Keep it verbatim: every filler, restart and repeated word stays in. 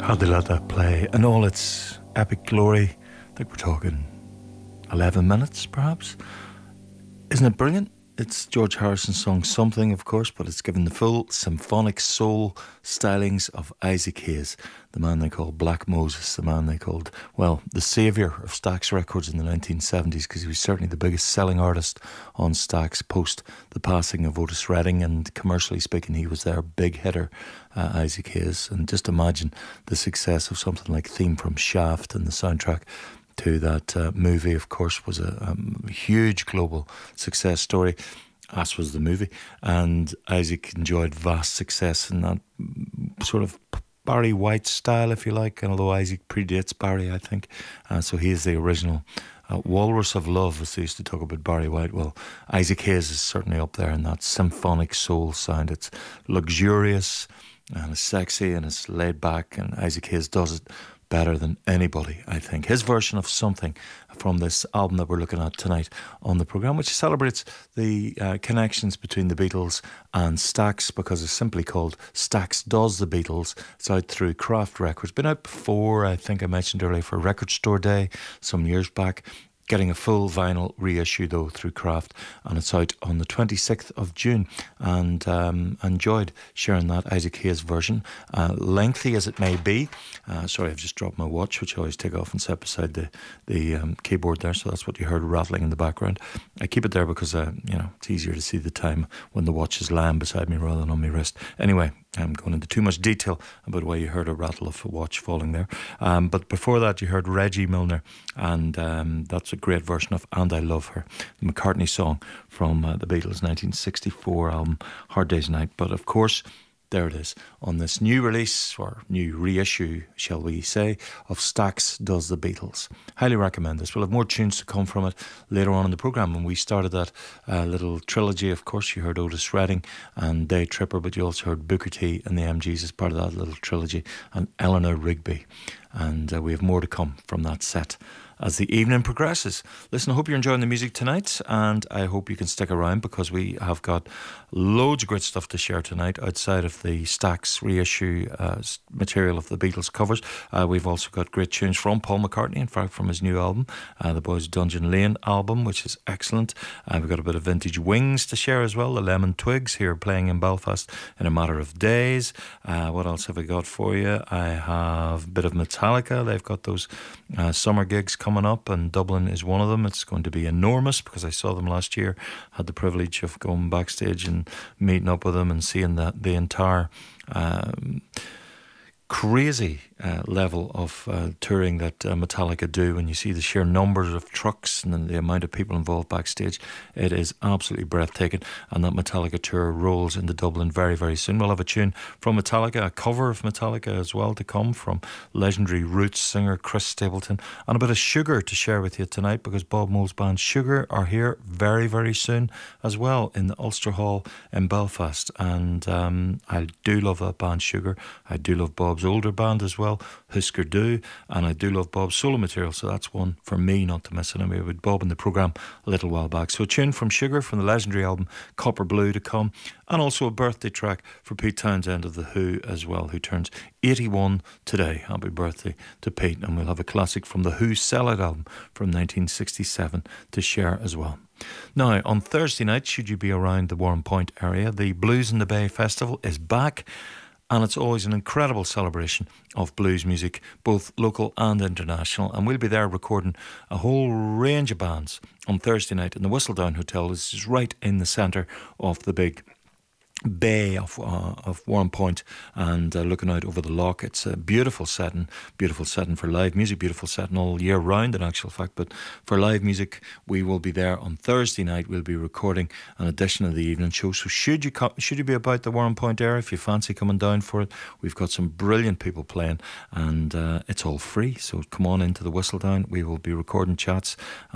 How'd they let that play in all its epic glory? I think we're talking eleven minutes, perhaps. Isn't it brilliant? It's George Harrison's song Something, of course, but it's given the full symphonic soul stylings of Isaac Hayes, the man they called Black Moses, the man they called, well, the saviour of Stax Records in the nineteen seventies, because he was certainly the biggest selling artist on Stax post the passing of Otis Redding, and commercially speaking, he was their big hitter, uh, Isaac Hayes. And just imagine the success of something like Theme from Shaft, and the soundtrack to that uh, movie, of course, was a um, huge global success story, as was the movie. And Isaac enjoyed vast success in that sort of Barry White style, if you like, and although Isaac predates Barry, I think. Uh, so he is the original uh, Walrus of Love, as they used to talk about Barry White. Well, Isaac Hayes is certainly up there in that symphonic soul sound. It's luxurious and it's sexy and it's laid back, and Isaac Hayes does it better than anybody, I think. His version of Something from this album that we're looking at tonight on the programme, which celebrates the uh, connections between the Beatles and Stax, because it's simply called Stax Does the Beatles. It's out through Kraft Records. Been out before, I think I mentioned earlier, for Record Store Day some years back. Getting a full vinyl reissue though through Kraft, and it's out on the twenty-sixth of June, and um, enjoyed sharing that Isaac Hayes version, uh, lengthy as it may be. Uh, sorry, I've just dropped my watch, which I always take off and set beside the the um, keyboard there, so that's what you heard rattling in the background. I keep it there because uh, you know, it's easier to see the time when the watch is lying beside me rather than on my wrist. Anyway, I'm going into too much detail about why you heard a rattle of a watch falling there. Um, but before that, you heard Reggie Milner, and um, that's a great version of And I Love Her, the McCartney song from uh, the Beatles' nineteen sixty-four album Hard Day's Night. But of course, there it is on this new release, or new reissue, shall we say, of Stax Does the Beatles. Highly recommend this. We'll have more tunes to come from it later on in the programme. When we started that uh, little trilogy, of course, you heard Otis Redding and Day Tripper, but you also heard Booker T and the M Gs as part of that little trilogy, and Eleanor Rigby. And uh, we have more to come from that set as the evening progresses. Listen, I hope you're enjoying the music tonight, and I hope you can stick around, because we have got loads of great stuff to share tonight outside of the Stax reissue uh, material of the Beatles covers. Uh, we've also got great tunes from Paul McCartney, in fact, from his new album, uh, the Boys Dungeon Lane album, which is excellent. Uh, we've got a bit of vintage Wings to share as well, the Lemon Twigs here playing in Belfast in a matter of days. Uh, what else have I got for you? I have a bit of Metallica. They've got those uh, summer gigs coming coming up, and Dublin is one of them. It's going to be enormous, because I saw them last year, had the privilege of going backstage and meeting up with them and seeing that the entire um, crazy uh, level of uh, touring that uh, Metallica do. When you see the sheer numbers of trucks and the amount of people involved backstage, it is absolutely breathtaking. And that Metallica tour rolls into Dublin very, very soon. We'll have a tune from Metallica, a cover of Metallica as well to come from legendary roots singer Chris Stapleton, and a bit of Sugar to share with you tonight, because Bob Mole's band Sugar are here very, very soon as well in the Ulster Hall in Belfast. And um, I do love that band Sugar. I do love Bob's older band as well, Husker Du, and I do love Bob's solo material, so that's one for me not to miss. And we had Bob in the programme a little while back. So a tune from Sugar from the legendary album Copper Blue to come, and also a birthday track for Pete Townsend of The Who as well, who turns eighty-one today. Happy birthday to Pete. And we'll have a classic from The Who Sellout album from nineteen sixty-seven to share as well. Now, on Thursday night, should you be around the Warren Point area, the Blues in the Bay Festival is back. And it's always an incredible celebration of blues music, both local and international. And we'll be there recording a whole range of bands on Thursday night in the Whistledown Hotel. This is right in the centre of the big bay of uh, of Warren Point, and uh, looking out over the loch. It's a beautiful setting, beautiful setting for live music, beautiful setting all year round in actual fact. But for live music, we will be there on Thursday night. We'll be recording an edition of the evening show. So should you come, should you be about the Warren Point area, if you fancy coming down for it, we've got some brilliant people playing, and uh, it's all free. So come on into the Whistledown. We will be recording chats